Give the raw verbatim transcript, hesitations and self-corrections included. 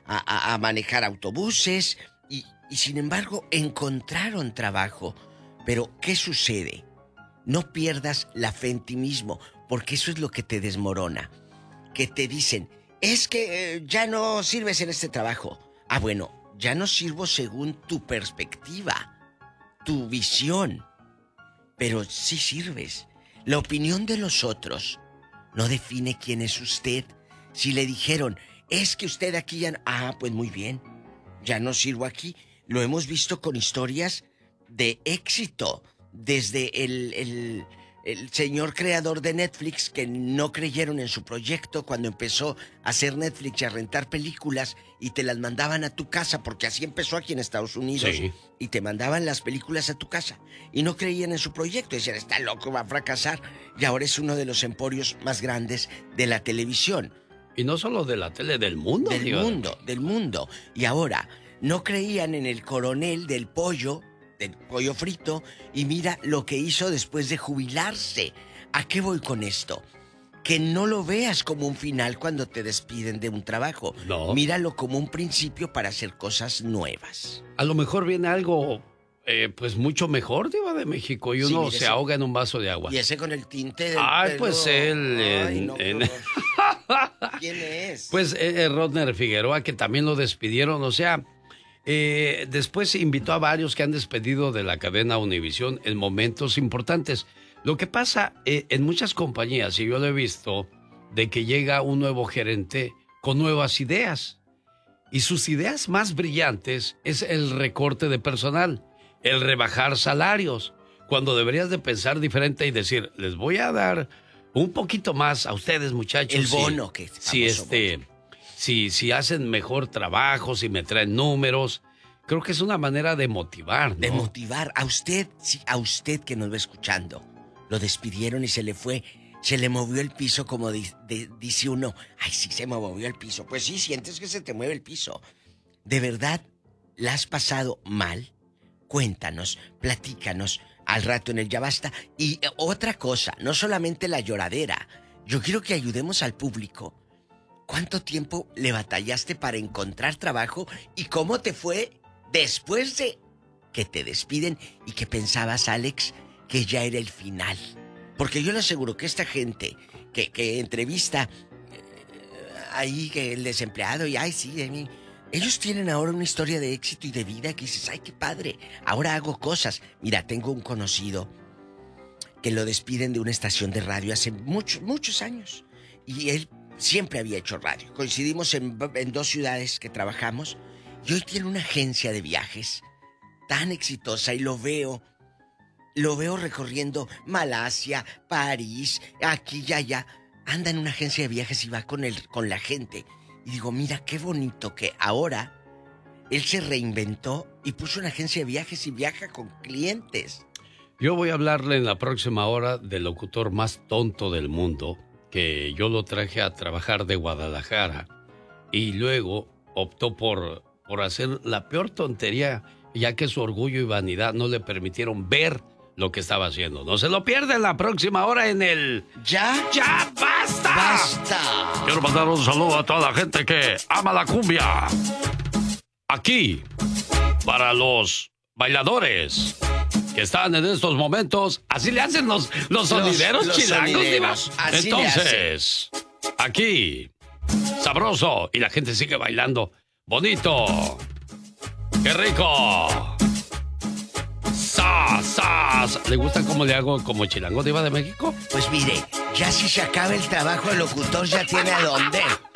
a, a, a manejar autobuses y, y sin embargo encontraron trabajo. Pero, ¿qué sucede? No pierdas la fe en ti mismo, porque eso es lo que te desmorona. Que te dicen, es que eh, ya no sirves en este trabajo. Ah, bueno, ya no sirvo según tu perspectiva, tu visión. Pero sí sirves. La opinión de los otros no define quién es usted. Si le dijeron, es que usted aquí ya no... Ah, pues muy bien, ya no sirvo aquí. Lo hemos visto con historias de éxito. Desde el, el, el señor creador de Netflix, que no creyeron en su proyecto cuando empezó a hacer Netflix y a rentar películas y te las mandaban a tu casa, porque así empezó aquí en Estados Unidos. Sí. Y te mandaban las películas a tu casa y no creían en su proyecto. Decían, está loco, va a fracasar. Y ahora es uno de los emporios más grandes de la televisión. Y no solo de la tele, del mundo. Del digo. mundo, del mundo. Y ahora, no creían en el coronel del pollo, del pollo frito, y mira lo que hizo después de jubilarse. ¿A qué voy con esto? Que no lo veas como un final cuando te despiden de un trabajo. No. Míralo como un principio para hacer cosas nuevas. A lo mejor viene algo, eh, pues mucho mejor, Diva de México, y uno sí, se ese, ahoga en un vaso de agua. Y ese con el tinte del Ay, pelo. pues él... Ay, en, no, en... ¿Quién es? Pues eh, Rodner Figueroa, que también lo despidieron, o sea... Eh, después invitó a varios que han despedido de la cadena Univisión en momentos importantes. Lo que pasa eh, en muchas compañías, y yo lo he visto, de que llega un nuevo gerente con nuevas ideas. Y sus ideas más brillantes es el recorte de personal, el rebajar salarios, cuando deberías de pensar diferente y decir, les voy a dar un poquito más a ustedes, muchachos. El bono, si, que si este... Bono. Si, si hacen mejor trabajo, si me traen números, creo que es una manera de motivar, ¿no? De motivar. A usted, sí, a usted que nos va escuchando, lo despidieron y se le fue, se le movió el piso como di, de, dice uno. Ay, sí, se me movió el piso. Pues sí, sientes que se te mueve el piso. ¿De verdad la has pasado mal? Cuéntanos, platícanos al rato en el Ya Basta. Y otra cosa, no solamente la lloradera. Yo quiero que ayudemos al público. ¿Cuánto tiempo le batallaste para encontrar trabajo y cómo te fue después de que te despiden y que pensabas, Alex, que ya era el final? Porque yo le aseguro que esta gente que, que entrevista eh, ahí que el desempleado y ay sí, de mí, ellos tienen ahora una historia de éxito y de vida que dices, ay qué padre, ahora hago cosas. Mira, tengo un conocido que lo despiden de una estación de radio hace muchos, muchos años y él siempre había hecho radio. Coincidimos en, en dos ciudades que trabajamos y hoy tiene una agencia de viajes tan exitosa y lo veo, lo veo recorriendo Malasia, París, aquí y allá. Anda en una agencia de viajes y va con, el, con la gente. Y digo, mira qué bonito que ahora él se reinventó y puso una agencia de viajes y viaja con clientes. Yo voy a hablarle en la próxima hora del locutor más tonto del mundo, que yo lo traje a trabajar de Guadalajara y luego optó por, por hacer la peor tontería, ya que su orgullo y vanidad no le permitieron ver lo que estaba haciendo. No se lo pierdan la próxima hora en el... ¡Ya! ¡Ya basta! ¡Basta! Quiero mandar un saludo a toda la gente que ama la cumbia. Aquí, para los bailadores que están en estos momentos, así le hacen los, los sonideros los, los chilangos, sonideros. Entonces, aquí, sabroso, y la gente sigue bailando. Bonito. ¡Qué rico! ¡Sas, sas! ¿Le gusta cómo le hago como chilango, Diva de México? Pues mire, ya si se acaba el trabajo, el locutor ya tiene a dónde.